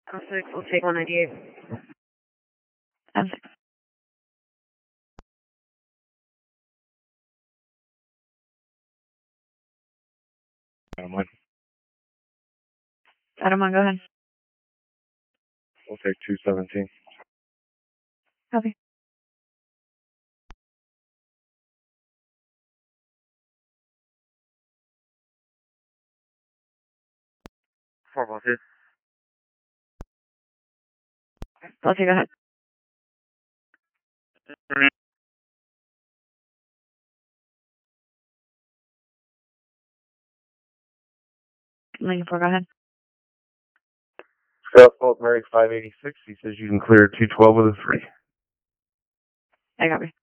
6, we'll take 198. M6. Adam 1. Adam 1, go ahead. We'll take 217. Copy. Delta, go ahead. Lincoln 4, go ahead. Scout Fault Mary 586. He says you can clear 212 with a 3. I copy.